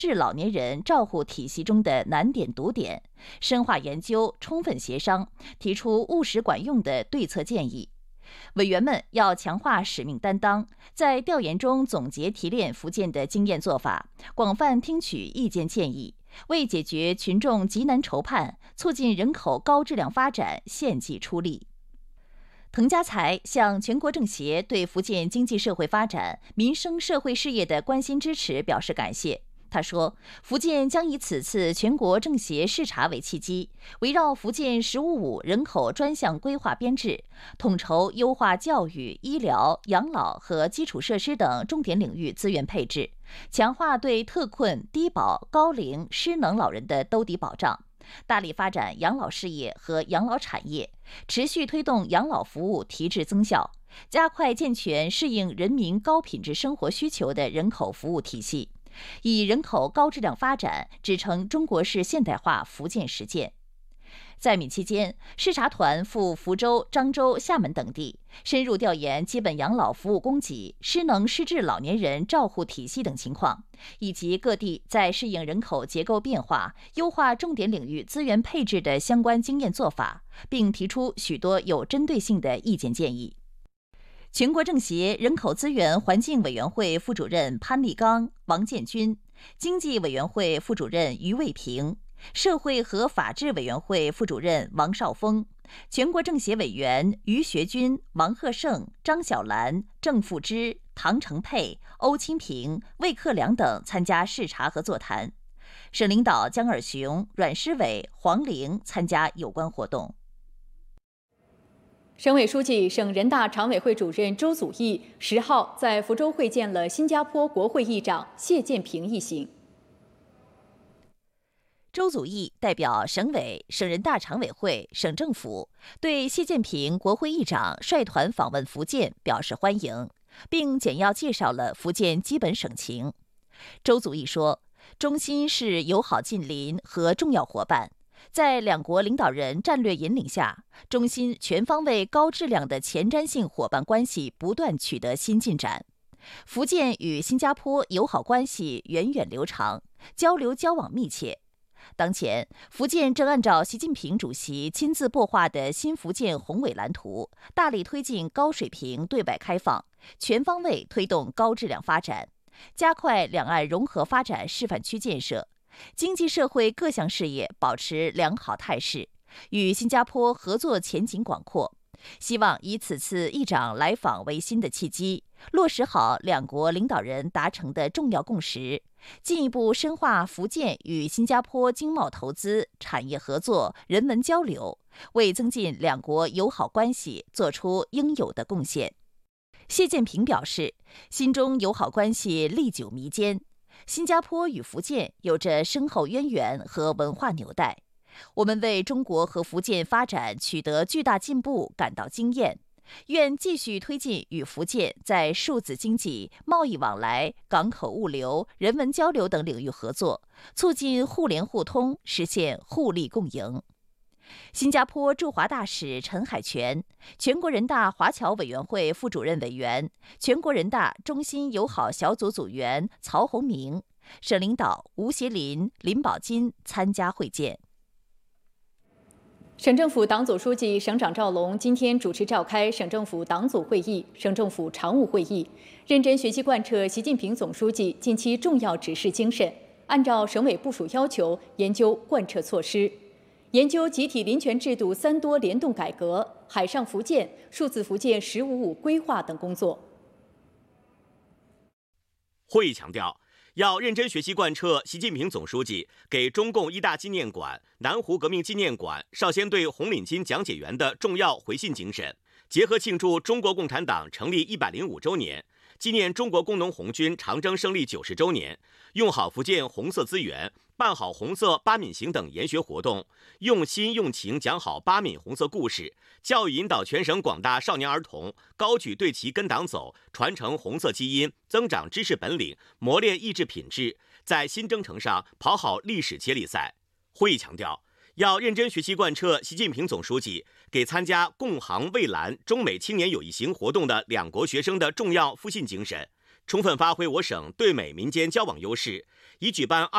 治老年人照护体系中的难点堵点，深化研究，充分协商，提出务实管用的对策建议。委员们要强化使命担当，在调研中总结提炼福建的经验做法，广泛听取意见建议，为解决群众急难愁盼、促进人口高质量发展献计出力。滕家才向全国政协对福建经济社会发展、民生社会事业的关心支持表示感谢。他说，福建将以此次全国政协视察为契机，围绕福建“15+5”人口专项规划编制，统筹优化教育、医疗、养老和基础设施等重点领域资源配置，强化对特困、低保、高龄、失能老人的兜底保障，大力发展养老事业和养老产业，持续推动养老服务提质增效，加快健全适应人民高品质生活需求的人口服务体系，以人口高质量发展支撑中国式现代化福建实践。在闽期间，视察团赴福州、漳州、厦门等地，深入调研基本养老服务供给、失能失智老年人照护体系等情况，以及各地在适应人口结构变化、优化重点领域资源配置的相关经验做法，并提出许多有针对性的意见建议。全国政协人口资源环境委员会副主任潘立刚、王建军，经济委员会副主任于卫平，社会和法制委员会副主任王少峰，全国政协委员于学军、王鹤胜、张小兰、郑富之、唐成佩、欧清平、魏克良等参加视察和座谈。省领导江尔雄、阮诗伟、黄玲参加有关活动。 省委书记、省人大常委会主任周祖义10号在福州会见了新加坡国会议长谢建平一行。 周祖义代表省委、省人大常委会、省政府对谢建平国会议长率团访问福建表示欢迎，并简要介绍了福建基本省情。周祖义说，中新是友好近邻和重要伙伴，在两国领导人战略引领下，中新全方位高质量的前瞻性伙伴关系不断取得新进展。福建与新加坡友好关系源远流长，交流交往密切。当前，福建正按照习近平主席亲自擘画的新福建宏伟蓝图，大力推进高水平对外开放，全方位推动高质量发展，加快两岸融合发展示范区建设，经济社会各项事业保持良好态势，与新加坡合作前景广阔。希望以此次议长来访为新的契机，落实好两国领导人达成的重要共识，进一步深化福建与新加坡经贸投资、产业合作、人文交流，为增进两国友好关系做出应有的贡献。谢建平表示，新中友好关系历久弥坚，新加坡与福建有着深厚渊源和文化纽带，我们为中国和福建发展取得巨大进步感到惊艳，愿继续推进与福建在数字经济、贸易往来、港口物流、人文交流等领域合作，促进互联互通，实现互利共赢。新加坡驻华大使陈海泉、全国人大华侨委员会副主任委员、全国人大中新友好小组组员曹洪明、省领导吴协林、林宝金参加会见。 省政府党组书记、省长赵龙今天主持召开省政府党组会议、省政府常务会议，认真学习贯彻习近平总书记近期重要指示精神，按照省委部署要求研究贯彻措施，研究集体林权制度3多联动改革、海上福建、数字福建“15+5”规划等工作。 会议强调，要认真学习贯彻习近平总书记给中共一大纪念馆、南湖革命纪念馆、少先队红领巾讲解员的重要回信精神，结合庆祝中国共产党成立105周年，纪念中国工农红军长征胜利90周年，用好福建红色资源，办好红色八闽行等研学活动，用心用情讲好八闽红色故事，教育引导全省广大少年儿童高举队旗跟党走，传承红色基因，增长知识本领，磨练意志品质，在新征程上跑好历史接力赛。会议强调，要认真学习贯彻习近平总书记给参加共航蔚蓝中美青年友谊行活动的两国学生的重要复信精神，充分发挥我省对美民间交往优势，以举办